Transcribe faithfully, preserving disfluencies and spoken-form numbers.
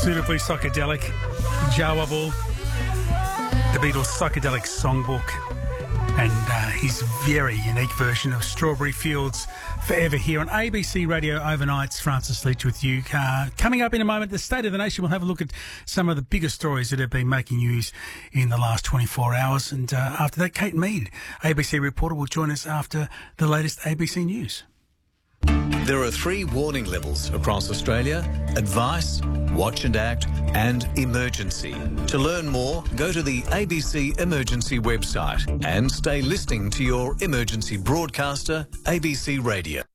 Suitably psychedelic, Jawable, the Beatles' psychedelic songbook, and uh, his very unique version of Strawberry Fields Forever here on A B C Radio Overnights. Francis Leach with you. Uh, coming up in a moment, the State of the Nation. We'll have a look at some of the biggest stories that have been making news in the last twenty-four hours. And uh, after that, Kate Mead, A B C reporter, will join us after the latest A B C News. There are three warning levels across Australia: advice, watch and act, and emergency. To learn more, go to the A B C Emergency website and stay listening to your emergency broadcaster, A B C Radio.